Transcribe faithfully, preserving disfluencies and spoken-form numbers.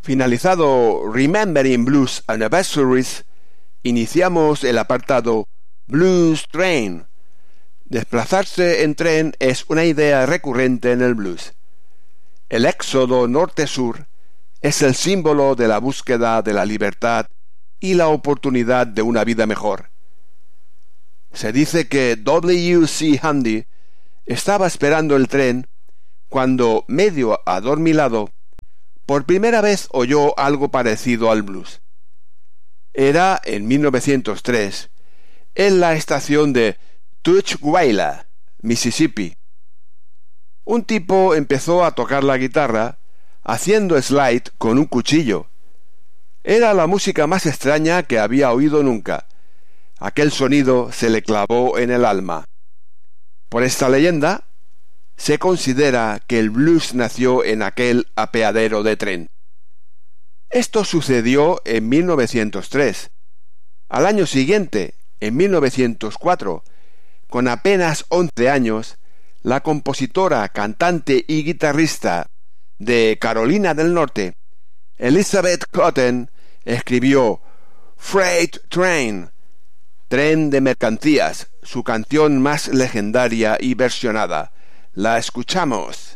Finalizado Remembering Blues Anniversaries, iniciamos el apartado Blues Train. Desplazarse en tren es una idea recurrente en el blues. El éxodo norte-sur es el símbolo de la búsqueda de la libertad y la oportunidad de una vida mejor. Se dice que W C Handy estaba esperando el tren cuando, medio adormilado, por primera vez oyó algo parecido al blues. Era en mil novecientos tres, en la estación de Tuchwaila, Mississippi. Un tipo empezó a tocar la guitarra, haciendo slide con un cuchillo. Era la música más extraña que había oído nunca. Aquel sonido se le clavó en el alma. Por esta leyenda, se considera que el blues nació en aquel apeadero de tren. Esto sucedió en mil novecientos tres. Al año siguiente, en mil novecientos cuatro, con apenas once años, la compositora, cantante y guitarrista de Carolina del Norte, Elizabeth Cotten, escribió Freight Train, Tren de Mercancías, su canción más legendaria y versionada. La escuchamos.